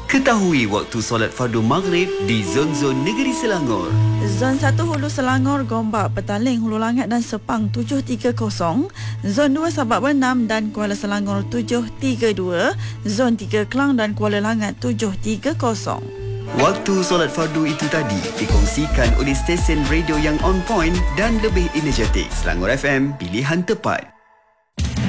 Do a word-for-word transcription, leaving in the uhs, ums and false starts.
Ketahui waktu solat fardu maghrib di zon-zon negeri Selangor. Zon satu Hulu Selangor, Gombak, Petaling, Hulu Langat dan Sepang tujuh tiga kosong. Zon dua Sabak Bernam dan Kuala Selangor tujuh tiga dua. Zon tiga Klang dan Kuala Langat tujuh tiga kosong. Waktu solat fardu itu tadi dikongsikan oleh stesen radio yang on point dan lebih energetik. Selangor F M, pilihan tepat.